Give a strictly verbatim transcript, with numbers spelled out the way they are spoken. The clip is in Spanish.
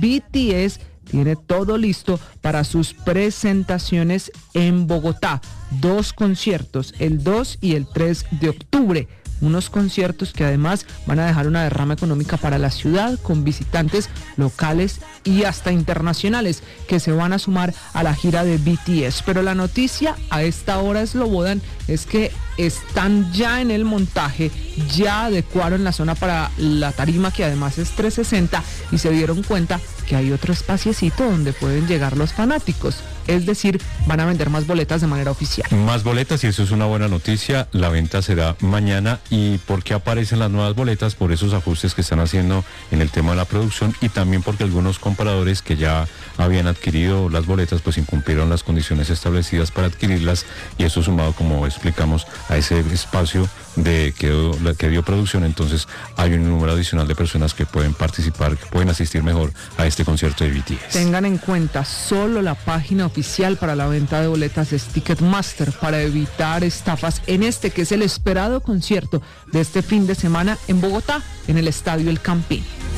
B T S tiene todo listo para sus presentaciones en Bogotá. Dos conciertos, el dos y el tres de octubre. Unos conciertos que además van a dejar una derrama económica para la ciudad, con visitantes locales y hasta internacionales que se van a sumar a la gira de B T S. Pero la noticia a esta hora, Slobodan, es que están ya en el montaje, ya adecuaron la zona para la tarima, que además es trescientos sesenta, y se dieron cuenta que hay otro espaciecito donde pueden llegar los fanáticos. Es decir, van a vender más boletas de manera oficial. Más boletas, y eso es una buena noticia. La venta será mañana. ¿Y por qué aparecen las nuevas boletas? Por esos ajustes que están haciendo en el tema de la producción, y también porque algunos compradores que ya habían adquirido las boletas pues incumplieron las condiciones establecidas para adquirirlas, y eso sumado, como explicamos, a ese espacio de que, que dio producción. Entonces hay un número adicional de personas que pueden participar, que pueden asistir mejor a este concierto de B T S. Tengan en cuenta, solo la página oficial para la venta de boletas es Ticketmaster, para evitar estafas en este que es el esperado concierto de este fin de semana en Bogotá, en el Estadio El Campín.